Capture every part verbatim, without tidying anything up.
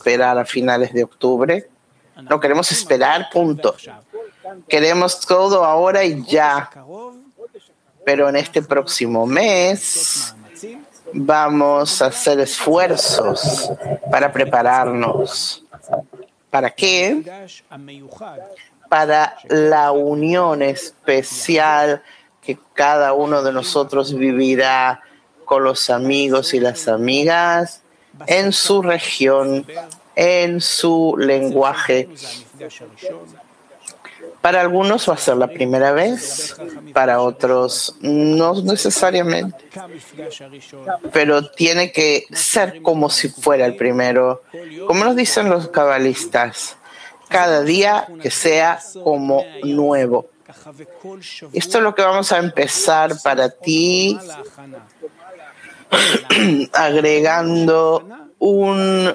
esperar a finales de octubre. No queremos esperar, punto. Queremos todo ahora y ya. Pero en este próximo mes vamos a hacer esfuerzos para prepararnos. ¿Para qué? Para la unión especial que cada uno de nosotros vivirá con los amigos y las amigas en su región, en su lenguaje. Para algunos va a ser la primera vez, para otros no necesariamente, pero tiene que ser como si fuera el primero. Como nos dicen los cabalistas, cada día que sea como nuevo. Esto es lo que vamos a empezar para ti, agregando un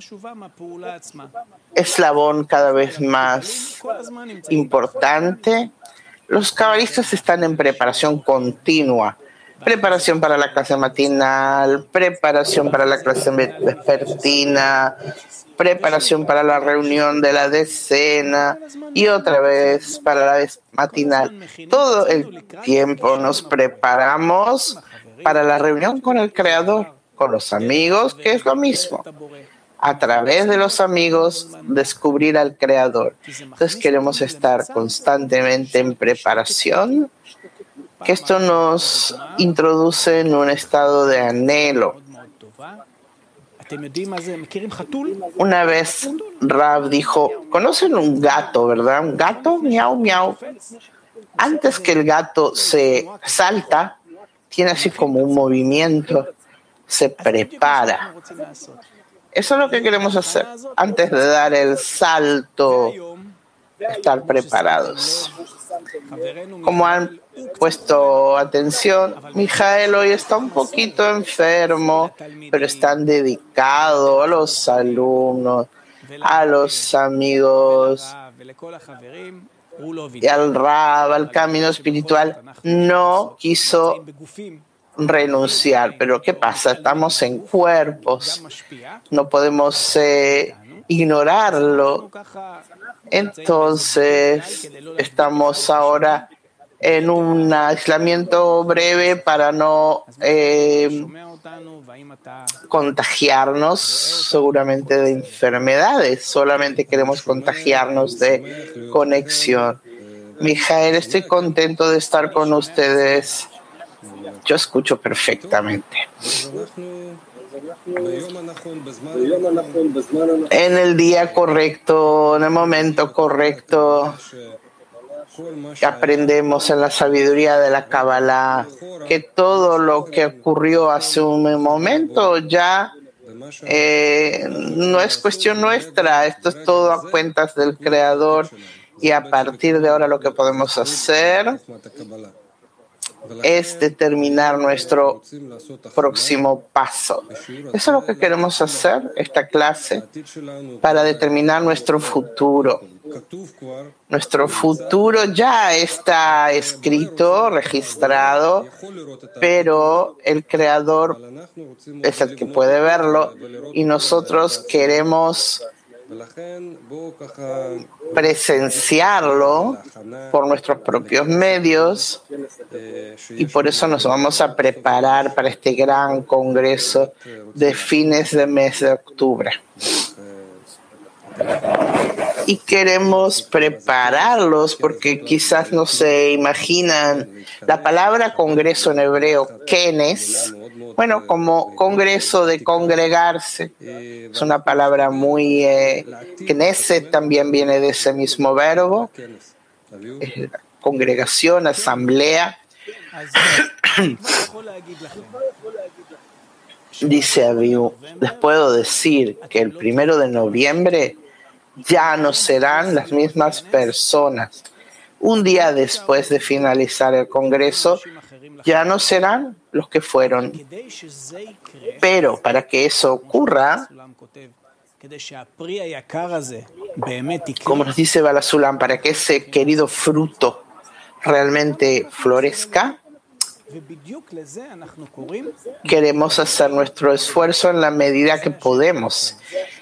eslabón cada vez más importante. Los cabalistas están en preparación continua. Preparación para la clase matinal, preparación para la clase vespertina, preparación para la reunión de la decena y otra vez para la matinal. Todo el tiempo nos preparamos para la reunión con el Creador, con los amigos, que es lo mismo. A través de los amigos, descubrir al Creador. Entonces queremos estar constantemente en preparación, que esto nos introduce en un estado de anhelo. Una vez Rav dijo, ¿conocen un gato, verdad? Un gato, miau, miau. Antes que el gato se salta, tiene así como un movimiento, se prepara. Eso es lo que queremos hacer. Antes de dar el salto, estar preparados. Como han puesto atención, Mijael hoy está un poquito enfermo, pero están dedicados a los alumnos, a los amigos y al Rab, al camino espiritual. No quiso renunciar, pero ¿qué pasa? Estamos en cuerpos, no podemos eh, ignorarlo. Entonces estamos ahora en un aislamiento breve para no eh, contagiarnos seguramente de enfermedades, solamente queremos contagiarnos de conexión. Mijael, estoy contento de estar con ustedes. Yo escucho perfectamente. En el día correcto, en el momento correcto, que aprendemos en la sabiduría de la Kabbalah, que todo lo que ocurrió hace un momento ya eh, no es cuestión nuestra, esto es todo a cuentas del Creador, y a partir de ahora lo que podemos hacer es determinar nuestro próximo paso. Eso es lo que queremos hacer, esta clase, para determinar nuestro futuro. Nuestro futuro ya está escrito, registrado, pero el Creador es el que puede verlo y nosotros queremos presenciarlo por nuestros propios medios, y por eso nos vamos a preparar para este gran congreso de fines de mes de octubre. Y queremos prepararlos porque quizás no se imaginan la palabra congreso en hebreo, kenes, bueno, como congreso de congregarse, es una palabra muy eh, knesset también viene de ese mismo verbo, eh, congregación, asamblea. Dice Abiú, les puedo decir que el primero de noviembre ya no serán las mismas personas. Un día después de finalizar el congreso, ya no serán los que fueron. Pero para que eso ocurra, como nos dice Baal HaSulam, para que ese querido fruto realmente florezca, queremos hacer nuestro esfuerzo en la medida que podemos.